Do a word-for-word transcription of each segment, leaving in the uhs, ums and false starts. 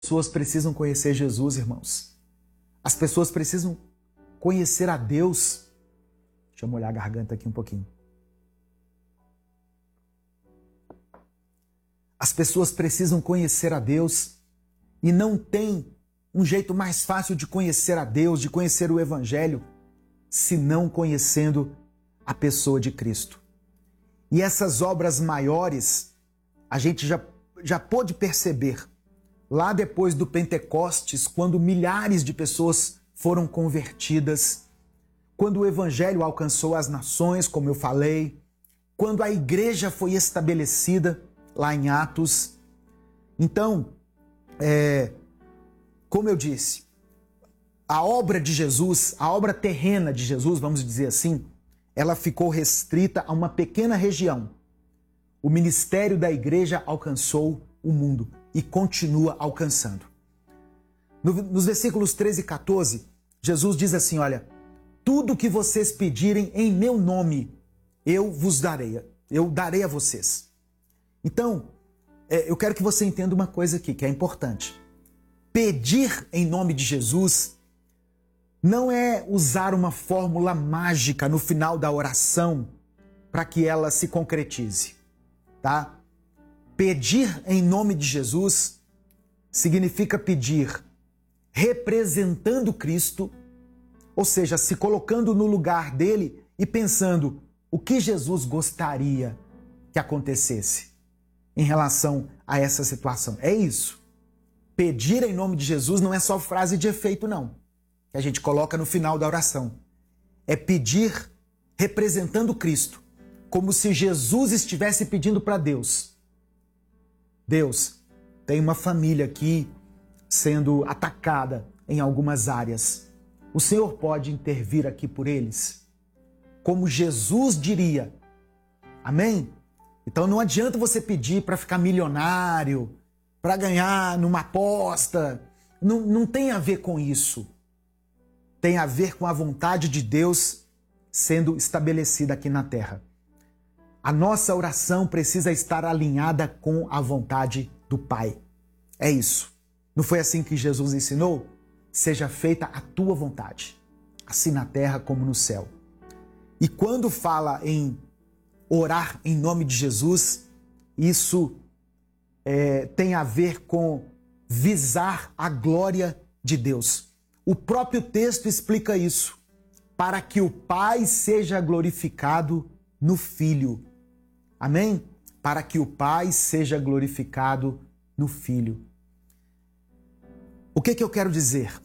pessoas precisam conhecer Jesus, irmãos. As pessoas precisam conhecer a Deus. Deixa eu molhar a garganta aqui um pouquinho. As pessoas precisam conhecer a Deus e não tem um jeito mais fácil de conhecer a Deus, de conhecer o Evangelho, senão conhecendo a pessoa de Cristo. E essas obras maiores, a gente já, já pôde perceber lá depois do Pentecostes, quando milhares de pessoas foram convertidas, quando o Evangelho alcançou as nações, como eu falei, quando a igreja foi estabelecida lá em Atos. Então, é, como eu disse, a obra de Jesus, a obra terrena de Jesus, vamos dizer assim, ela ficou restrita a uma pequena região. O ministério da igreja alcançou o mundo e continua alcançando. No, nos versículos treze e quatorze, Jesus diz assim, olha, tudo que vocês pedirem em meu nome, eu vos darei, eu darei a vocês. Então, é, eu quero que você entenda uma coisa aqui, que é importante. Pedir em nome de Jesus não é usar uma fórmula mágica no final da oração para que ela se concretize, tá? Pedir em nome de Jesus significa pedir representando Cristo, ou seja, se colocando no lugar dele e pensando o que Jesus gostaria que acontecesse em relação a essa situação. É isso. Pedir em nome de Jesus não é só frase de efeito, não, que a gente coloca no final da oração. É pedir representando Cristo, como se Jesus estivesse pedindo para Deus. Deus, tem uma família aqui sendo atacada em algumas áreas. O Senhor pode intervir aqui por eles? Como Jesus diria. Amém? Então não adianta você pedir para ficar milionário, para ganhar numa aposta. Não, não tem a ver com isso. Tem a ver com a vontade de Deus sendo estabelecida aqui na terra. A nossa oração precisa estar alinhada com a vontade do Pai. É isso. Não foi assim que Jesus ensinou? Seja feita a tua vontade, assim na terra como no céu. E quando fala em orar em nome de Jesus, isso é, tem a ver com visar a glória de Deus. O próprio texto explica isso. Para que o Pai seja glorificado no Filho. Amém? Para que o Pai seja glorificado no Filho. O que que eu quero dizer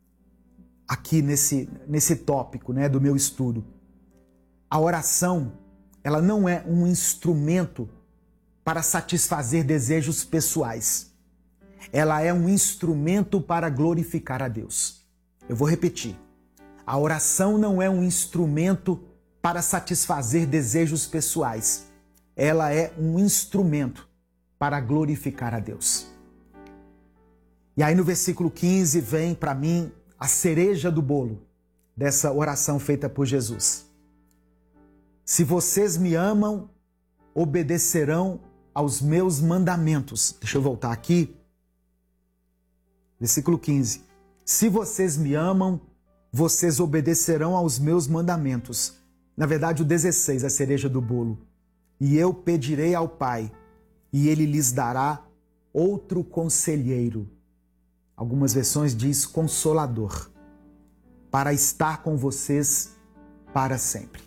aqui nesse, nesse tópico, né, do meu estudo? A oração, ela não é um instrumento para satisfazer desejos pessoais. Ela é um instrumento para glorificar a Deus. Eu vou repetir. A oração não é um instrumento para satisfazer desejos pessoais. Ela é um instrumento para glorificar a Deus. E aí no versículo quinze vem para mim a cereja do bolo dessa oração feita por Jesus. Se vocês me amam, obedecerão aos meus mandamentos. Deixa eu voltar aqui. Versículo quinze. Se vocês me amam, vocês obedecerão aos meus mandamentos. Na verdade, o dezesseis, a cereja do bolo. E eu pedirei ao Pai, e ele lhes dará outro conselheiro. Algumas versões diz consolador, para estar com vocês para sempre.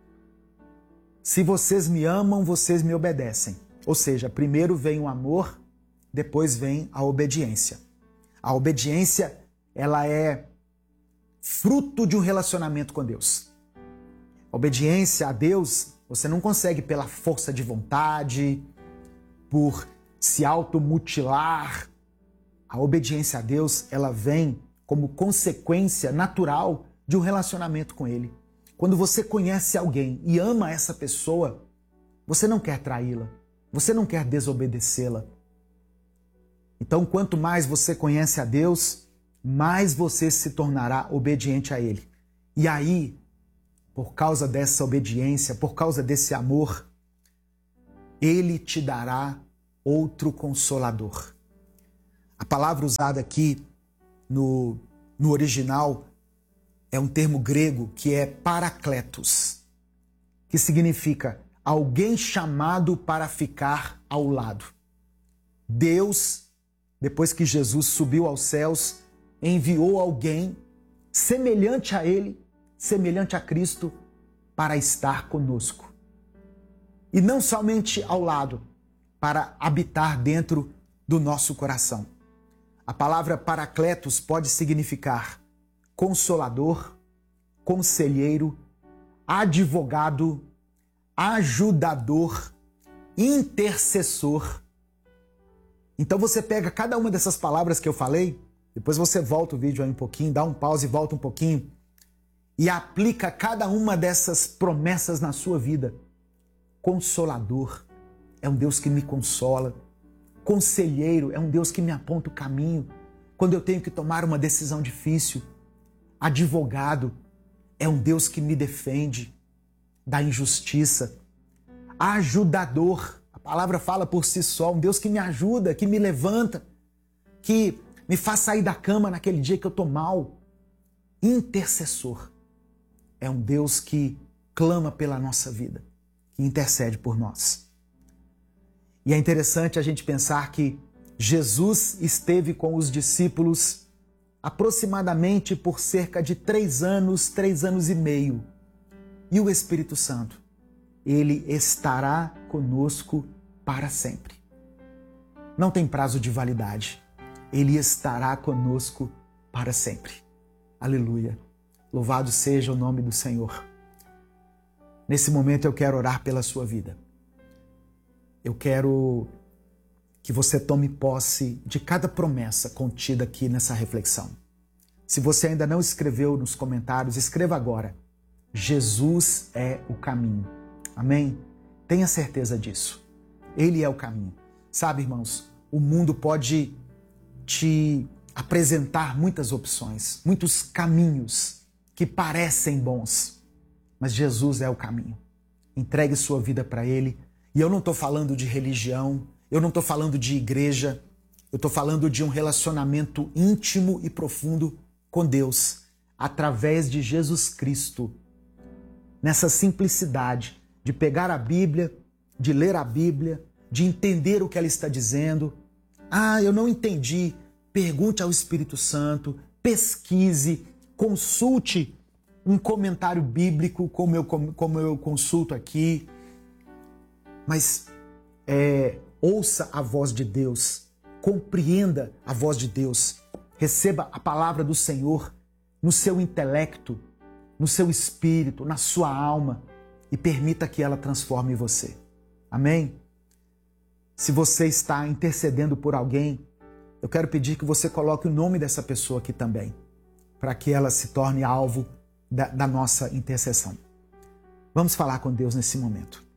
Se vocês me amam, vocês me obedecem. Ou seja, primeiro vem o amor, depois vem a obediência. A obediência, ela é fruto de um relacionamento com Deus. A obediência a Deus, você não consegue pela força de vontade, por se automutilar. A obediência a Deus, ela vem como consequência natural de um relacionamento com Ele. Quando você conhece alguém e ama essa pessoa, você não quer traí-la, você não quer desobedecê-la. Então, quanto mais você conhece a Deus, mais você se tornará obediente a Ele. E aí, por causa dessa obediência, por causa desse amor, Ele te dará outro consolador. A palavra usada aqui no, no original é um termo grego que é parakletos, que significa alguém chamado para ficar ao lado. Deus, depois que Jesus subiu aos céus, enviou alguém semelhante a ele, semelhante a Cristo, para estar conosco. E não somente ao lado, para habitar dentro do nosso coração. A palavra parakletos pode significar consolador, conselheiro, advogado, ajudador, intercessor. Então você pega cada uma dessas palavras que eu falei, depois você volta o vídeo aí um pouquinho, dá um pause e volta um pouquinho, e aplica cada uma dessas promessas na sua vida. Consolador é um Deus que me consola. Conselheiro é um Deus que me aponta o caminho quando eu tenho que tomar uma decisão difícil. Advogado é um Deus que me defende da injustiça. Ajudador, a palavra fala por si só, um Deus que me ajuda, que me levanta, que me faz sair da cama naquele dia que eu estou mal. Intercessor é um Deus que clama pela nossa vida, que intercede por nós. E é interessante a gente pensar que Jesus esteve com os discípulos aproximadamente por cerca de três anos, três anos e meio. E o Espírito Santo, ele estará conosco para sempre. Não tem prazo de validade. Ele estará conosco para sempre. Aleluia. Louvado seja o nome do Senhor. Nesse momento eu quero orar pela sua vida. Eu quero que você tome posse de cada promessa contida aqui nessa reflexão. Se você ainda não escreveu nos comentários, escreva agora. Jesus é o caminho. Amém? Tenha certeza disso. Ele é o caminho. Sabe, irmãos, o mundo pode te apresentar muitas opções, muitos caminhos que parecem bons, mas Jesus é o caminho. Entregue sua vida para Ele. E eu não estou falando de religião, eu não estou falando de igreja, eu estou falando de um relacionamento íntimo e profundo com Deus, através de Jesus Cristo. Nessa simplicidade de pegar a Bíblia, de ler a Bíblia, de entender o que ela está dizendo. Ah, eu não entendi. Pergunte ao Espírito Santo, pesquise, consulte um comentário bíblico, como eu, como eu consulto aqui. Mas é, ouça a voz de Deus, compreenda a voz de Deus, receba a palavra do Senhor no seu intelecto, no seu espírito, na sua alma e permita que ela transforme você. Amém? Se você está intercedendo por alguém, eu quero pedir que você coloque o nome dessa pessoa aqui também, para que ela se torne alvo da, da nossa intercessão. Vamos falar com Deus nesse momento.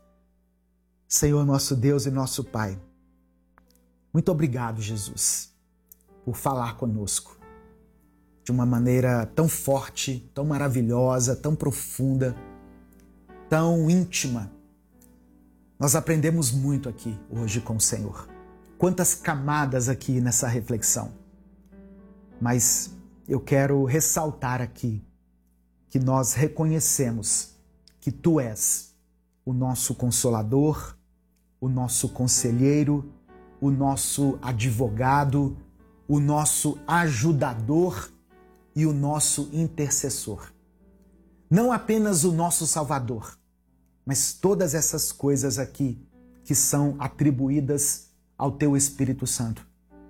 Senhor, nosso Deus e nosso Pai, muito obrigado, Jesus, por falar conosco de uma maneira tão forte, tão maravilhosa, tão profunda, tão íntima. Nós aprendemos muito aqui hoje com o Senhor. Quantas camadas aqui nessa reflexão. Mas eu quero ressaltar aqui que nós reconhecemos que Tu és o nosso Consolador, o nosso conselheiro, o nosso advogado, o nosso ajudador e o nosso intercessor. Não apenas o nosso Salvador, mas todas essas coisas aqui que são atribuídas ao Teu Espírito Santo.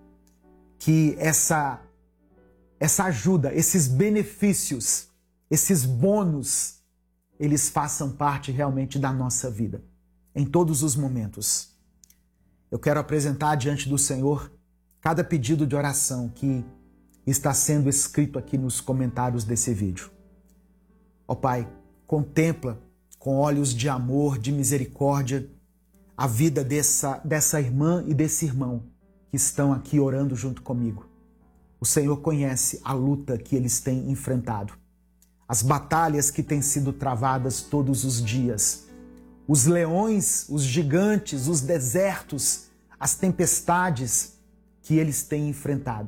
Que essa, essa ajuda, esses benefícios, esses bônus, eles façam parte realmente da nossa vida. Em todos os momentos. Eu quero apresentar diante do Senhor cada pedido de oração que está sendo escrito aqui nos comentários desse vídeo. Ó Pai, contempla com olhos de amor, de misericórdia, a vida dessa, dessa irmã e desse irmão que estão aqui orando junto comigo. O Senhor conhece a luta que eles têm enfrentado, as batalhas que têm sido travadas todos os dias, os leões, os gigantes, os desertos, as tempestades que eles têm enfrentado.